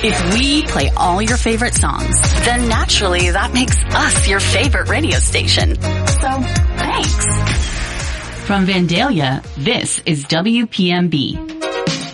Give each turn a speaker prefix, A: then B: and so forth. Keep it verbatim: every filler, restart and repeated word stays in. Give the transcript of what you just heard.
A: If we play all your favorite songs, then naturally that makes us your favorite radio station. So, thanks. From Vandalia, this is W P M B.